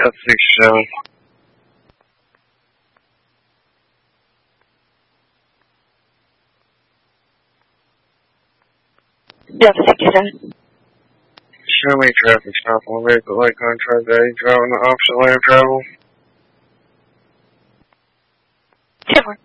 F67. F67. Show me traffic stop on vehicle light contract A, driving the opposite lane of travel. 10-4.